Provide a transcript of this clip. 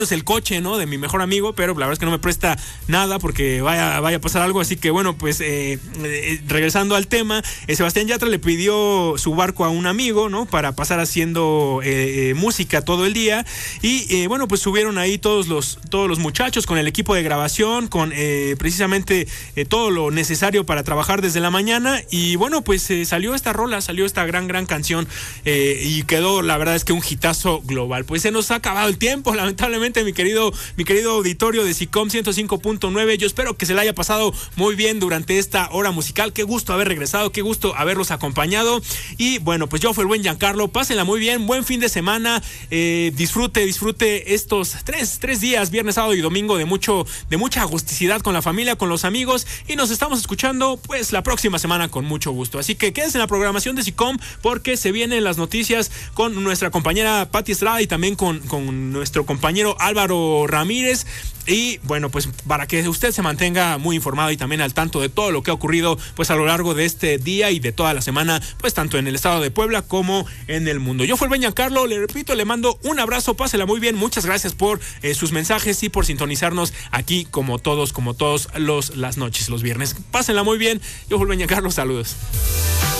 el coche, ¿no?, de mi mejor amigo, pero la verdad es que no me presta nada porque vaya a pasar algo, así que bueno, pues regresando al tema, Sebastián Yatra le pidió su barco a un amigo, ¿no?, para pasar haciendo música todo el día y bueno, pues subieron ahí todos los muchachos con el equipo de grabación, con precisamente todo lo necesario para trabajar desde la mañana y bueno, pues salió esta gran canción y quedó, la verdad es que un hitazo global. Pues se nos ha acabado el tiempo, lamentablemente, mi querido auditorio de SICOM 105.9. Yo espero que se la haya pasado muy bien durante esta hora musical. Qué gusto haber regresado, qué gusto haberlos acompañado. Y bueno, pues yo fui el buen Giancarlo. Pásenla muy bien, buen fin de semana. Disfrute estos tres días, viernes, sábado y domingo, de mucha agusticidad con la familia, con los amigos. Y nos estamos escuchando pues la próxima semana con mucho gusto. Así que quédense en la programación de SICOM porque se vienen las noticias con nuestra compañera Pati Estrada y también con nuestro compañero Álvaro Ramírez. Y bueno, pues para que usted se mantenga muy informado y también al tanto de todo lo que ha ocurrido pues a lo largo de este día y de toda la semana, pues tanto en el estado de Puebla como en el mundo. Yo fui el buen Giancarlo, le repito, le mando un abrazo, pásela muy bien, muchas gracias por sus mensajes y por sintonizarnos aquí como todos las noches, los viernes. Pásenla muy bien, yo fui el buen Giancarlo, saludos.